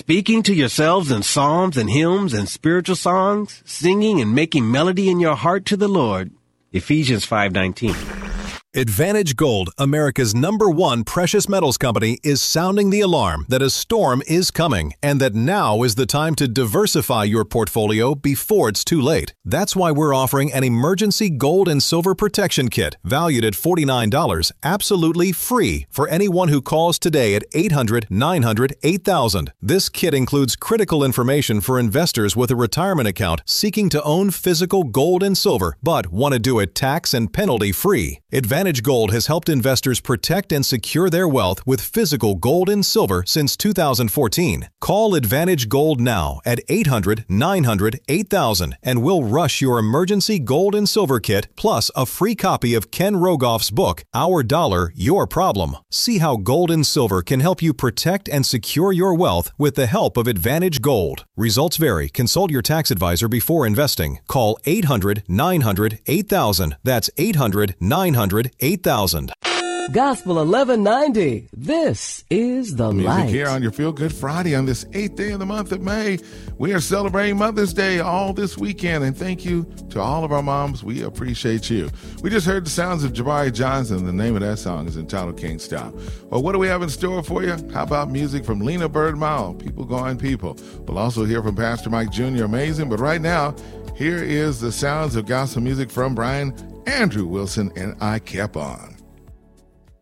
Speaking to yourselves in psalms and hymns and spiritual songs, singing and making melody in your heart to the Lord. Ephesians 5:19. Advantage Gold, America's #1 precious metals company, is sounding the alarm that a storm is coming and that now is the time to diversify your portfolio before it's too late. That's why we're offering an emergency gold and silver protection kit valued at $49, absolutely free for anyone who calls today at 800-900-8000. This kit includes critical information for investors with a retirement account seeking to own physical gold and silver, but want to do it tax and penalty free. Advantage Gold has helped investors protect and secure their wealth with physical gold and silver since 2014. Call Advantage Gold now at 800-900-8000 and we'll rush your emergency gold and silver kit plus a free copy of Ken Rogoff's book, Our Dollar, Your Problem. See how gold and silver can help you protect and secure your wealth with the help of Advantage Gold. Results vary. Consult your tax advisor before investing. Call 800-900-8000. That's 800-900-8000. Gospel 1190. This is the Music light. Here on your Feel Good Friday on this 8th day of the month of May. We are celebrating Mother's Day all this weekend, and thank you to all of our moms. We appreciate you. We just heard the sounds of Jabari Johnson. The name of that song is entitled Can't Stop. Well, what do we have in store for you? How about music from Lena Birdmile, People Going People? We'll also hear from Pastor Mike Jr., Amazing. But right now, here is the sounds of gospel music from Brian Andrew Wilson and I Kept On.